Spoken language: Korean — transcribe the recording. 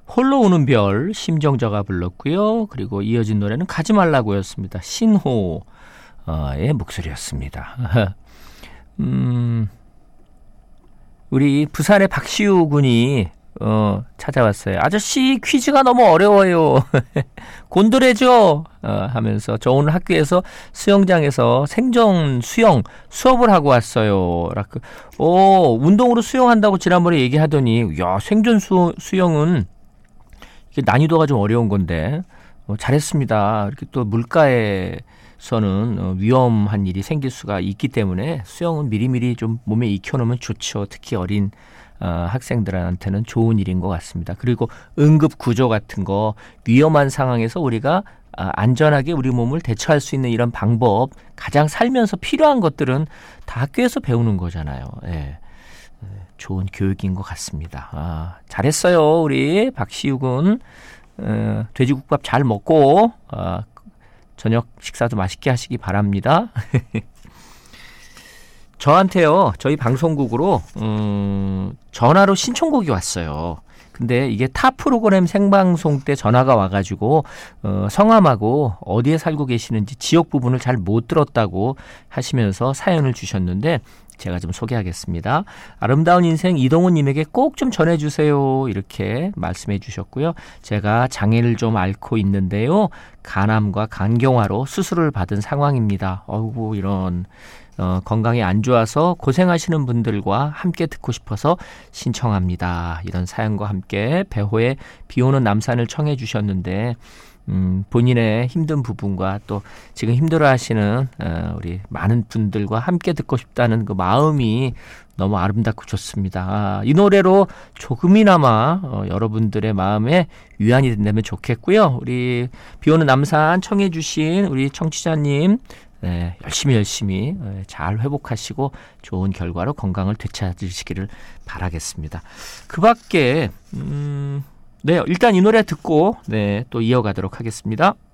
홀로 우는 별 심정자가 불렀고요. 그리고 이어진 노래는 가지 말라고였습니다. 신호의 목소리였습니다. 우리 부산의 박시우 군이 찾아왔어요. 아저씨 퀴즈가 너무 어려워요. 곤드레죠? 하면서 저 오늘 학교에서 수영장에서 생존 수영 수업을 하고 왔어요. 운동으로 수영한다고 지난번에 얘기하더니 야 생존 수영은 이게 난이도가 좀 어려운 건데 잘했습니다. 이렇게 또 물가에서는 위험한 일이 생길 수가 있기 때문에 수영은 미리미리 좀 몸에 익혀놓으면 좋죠. 특히 어린 학생들한테는 좋은 일인 것 같습니다. 그리고 응급 구조 같은 거 위험한 상황에서 우리가 안전하게 우리 몸을 대처할 수 있는 이런 방법 가장 살면서 필요한 것들은 다 학교에서 배우는 거잖아요. 예. 좋은 교육인 것 같습니다. 잘했어요. 우리 박시우 군. 돼지국밥 잘 먹고 저녁 식사도 맛있게 하시기 바랍니다. 저한테요. 저희 방송국으로 전화로 신청곡이 왔어요. 근데 이게 타 프로그램 생방송 때 전화가 와가지고 성함하고 어디에 살고 계시는지 지역 부분을 잘 못 들었다고 하시면서 사연을 주셨는데 제가 좀 소개하겠습니다. 아름다운 인생 이동훈 님에게 꼭 좀 전해주세요. 이렇게 말씀해 주셨고요. 제가 장애를 좀 앓고 있는데요. 간암과 간경화로 수술을 받은 상황입니다. 어이구 이런 건강이 안 좋아서 고생하시는 분들과 함께 듣고 싶어서 신청합니다. 이런 사연과 함께 배호의 비오는 남산을 청해 주셨는데 본인의 힘든 부분과 또 지금 힘들어하시는 우리 많은 분들과 함께 듣고 싶다는 그 마음이 너무 아름답고 좋습니다. 이 노래로 조금이나마 여러분들의 마음에 위안이 된다면 좋겠고요. 우리 비오는 남산 청해 주신 우리 청취자님 열심히 잘 회복하시고 좋은 결과로 건강을 되찾으시기를 바라겠습니다. 그 밖에 일단 이 노래 듣고 또 이어가도록 하겠습니다.